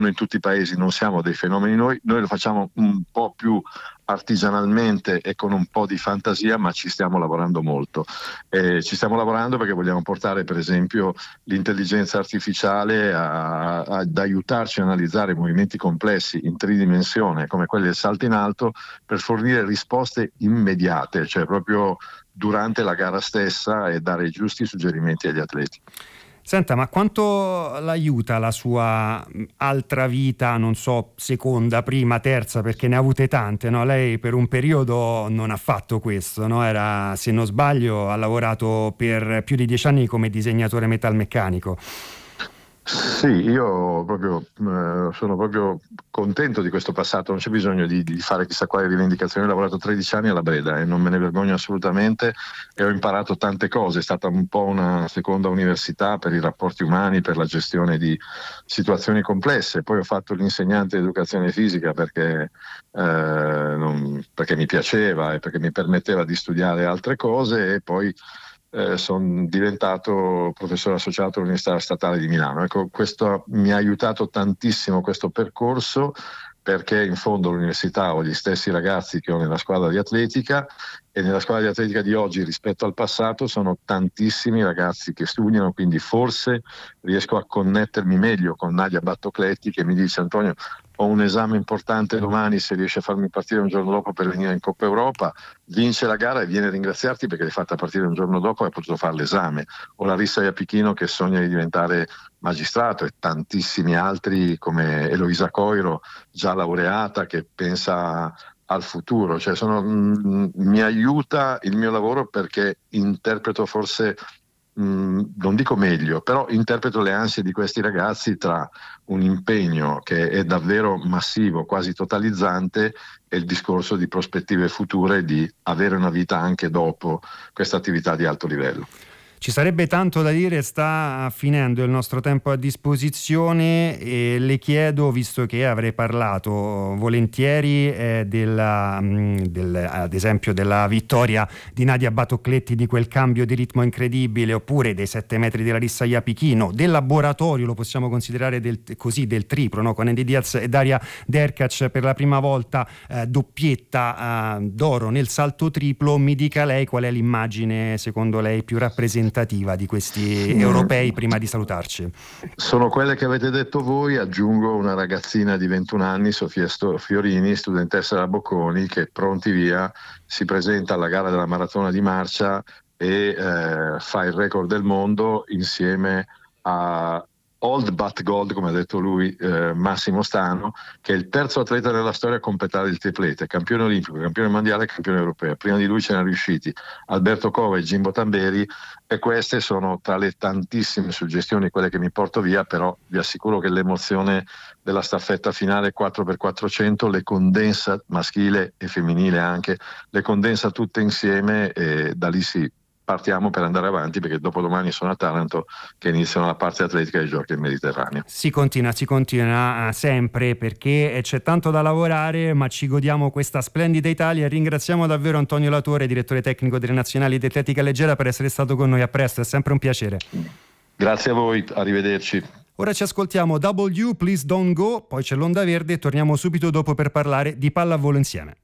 in tutti i paesi, non siamo dei fenomeni noi lo facciamo un po' più artigianalmente e con un po' di fantasia, ma ci stiamo lavorando molto. Ci stiamo lavorando perché vogliamo portare per esempio l'intelligenza artificiale ad aiutarci a analizzare movimenti complessi in tridimensione come quelli del salto in alto per fornire risposte immediate, cioè proprio durante la gara stessa, e dare i giusti suggerimenti agli atleti. Senta, ma quanto l'aiuta la sua altra vita, non so, seconda, prima, terza, perché ne ha avute tante, no? Lei per un periodo non ha fatto questo, no? Era, se non sbaglio, ha lavorato per più di 10 anni come disegnatore metalmeccanico. Sì, io proprio sono proprio contento di questo passato, non c'è bisogno di fare chissà quale rivendicazione. Ho lavorato 13 anni alla Breda e non me ne vergogno assolutamente, e ho imparato tante cose. È stata un po' una seconda università per i rapporti umani, per la gestione di situazioni complesse. Poi ho fatto l'insegnante di educazione fisica perché mi piaceva e perché mi permetteva di studiare altre cose, e poi sono diventato professore associato all'Università Statale di Milano. Ecco, questo mi ha aiutato tantissimo, questo percorso, perché in fondo all'università ho gli stessi ragazzi che ho nella squadra di atletica, e nella squadra di atletica di oggi rispetto al passato sono tantissimi ragazzi che studiano, quindi forse riesco a connettermi meglio con Nadia Battocletti, che mi dice: Antonio, ho un esame importante domani, se riesci a farmi partire un giorno dopo per venire in Coppa Europa. Vince la gara e viene a ringraziarti perché l'hai fatta partire un giorno dopo e hai potuto fare l'esame. O Larissa Iapichino, che sogna di diventare magistrato, e tantissimi altri come Eloisa Coiro, già laureata, che pensa al futuro. Cioè mi aiuta il mio lavoro perché interpreto forse, non dico meglio, però interpreto le ansie di questi ragazzi tra un impegno che è davvero massivo, quasi totalizzante, e il discorso di prospettive future, di avere una vita anche dopo questa attività di alto livello. Ci sarebbe tanto da dire, sta finendo il nostro tempo a disposizione, e le chiedo, visto che avrei parlato volentieri ad esempio della vittoria di Nadia Battocletti, di quel cambio di ritmo incredibile, oppure dei 7 metri di Larissa Iapichino, del laboratorio, lo possiamo considerare del triplo, no? Con Andy Diaz e Daria Derkac per la prima volta doppietta d'oro nel salto triplo. Mi dica lei qual è l'immagine secondo lei più rappresentativa di questi europei prima di salutarci. Sono quelle che avete detto voi, aggiungo una ragazzina di 21 anni, Sofia Fiorini, studentessa della Bocconi, che pronti via si presenta alla gara della maratona di marcia e fa il record del mondo insieme a Old But Gold, come ha detto lui, Massimo Stano, che è il terzo atleta della storia a completare il triplete, campione olimpico, campione mondiale e campione europeo. Prima di lui ce ne erano riusciti Alberto Cova e Jimbo Tamberi, e queste sono tra le tantissime suggestioni quelle che mi porto via. Però vi assicuro che l'emozione della staffetta finale 4x400 le condensa, maschile e femminile anche, le condensa tutte insieme, e da lì partiamo per andare avanti, perché dopodomani sono a Taranto che iniziano la parte atletica dei Giochi del Mediterraneo. Si continua sempre, perché c'è tanto da lavorare, ma ci godiamo questa splendida Italia, e ringraziamo davvero Antonio Latore, direttore tecnico delle Nazionali di Atletica Leggera, per essere stato con noi. A presto, è sempre un piacere. Grazie a voi, arrivederci. Ora ci ascoltiamo W, Please Don't Go, poi c'è l'Onda Verde e torniamo subito dopo per parlare di pallavolo insieme.